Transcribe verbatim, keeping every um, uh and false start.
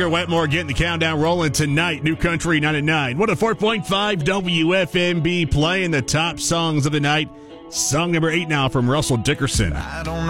Tucker Wetmore getting the countdown rolling tonight. New Country ninety-nine. What a four point five W F M B playing the top songs of the night. Song number eight now from Russell Dickerson. I don't know.